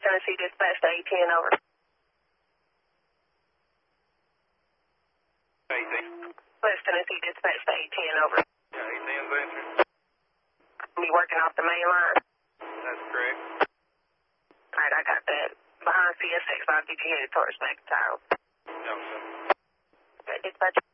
Tennessee Dispatch to A10, over. West Tennessee Dispatch to A10, over. Yeah, 18's answer. You working off the main line? That's correct. Alright, I got that. Behind CSX, I'll get you headed towards McIntyre. No, sir. Okay, dispatch.